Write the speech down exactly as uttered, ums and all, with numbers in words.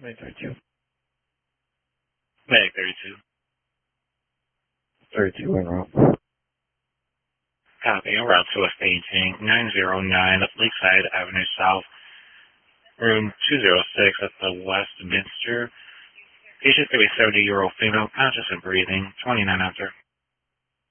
May thirty-two. May thirty-two. thirty-two en route. Copy. En route to a staging nine oh nine Lakeside Avenue South, room two oh six at the Westminster. Patient to be seventy-year-old female, conscious and breathing, twenty-nine after.